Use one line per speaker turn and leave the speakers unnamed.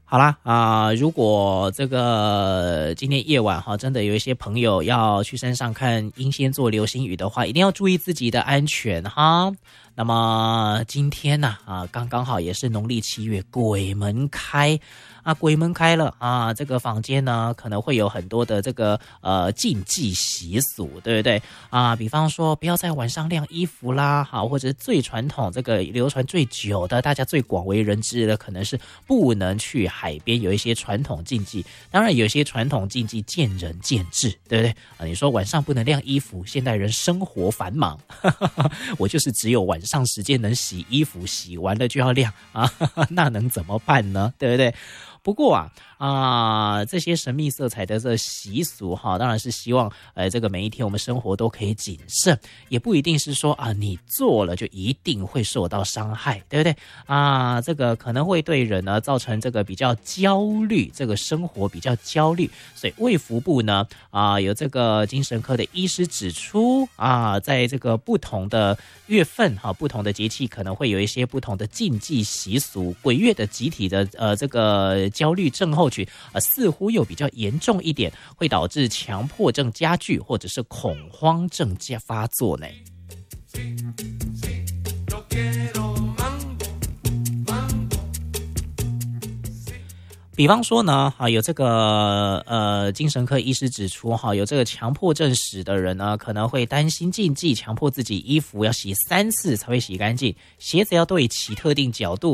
好啦如果这个今天夜晚真的有一些朋友要去山上看英仙座流星雨的话，一定要注意自己的安全哈。那么今天刚好也是农历7月，鬼门开鬼门开了这个坊间呢可能会有很多的这个禁忌习俗，对不对比方说不要在晚上晾衣服啦或者是最传统这个流传最久的大家最广为人知的可能是不能去海边，有一些传统禁忌。当然有些传统禁忌见仁见智，对不对你说晚上不能晾衣服，现代人生活繁忙我就是只有晚上时间能洗衣服，洗完了就要晾那能怎么办呢，对不对？不过这些神秘色彩的这习俗当然是希望这个每一天我们生活都可以谨慎，也不一定是说你做了就一定会受到伤害，对不对这个可能会对人呢造成这个比较焦虑，这个生活比较焦虑。所以卫福部呢有这个精神科的医师指出在这个不同的月份不同的节气可能会有一些不同的禁忌习俗，鬼月的集体的这个焦虑症候群似乎又比较严重一点，会导致强迫症加剧或者是恐慌症发作呢。比方说呢有这个精神科医师指出有这个强迫症史的人呢，可能会担心禁忌，强迫自己衣服要洗3次才会洗干净，鞋子要对齐特定角度